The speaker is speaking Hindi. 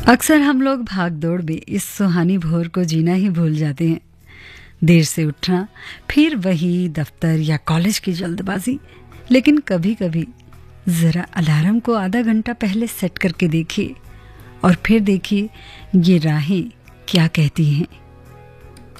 अक्सर हम लोग भाग दौड़ में इस सुहानी भोर को जीना ही भूल जाते हैं। देर से उठना, फिर वही दफ्तर या कॉलेज की जल्दबाजी। लेकिन कभी कभी ज़रा अलार्म को आधा घंटा पहले सेट करके देखिए और फिर देखिए ये राहें क्या कहती हैं।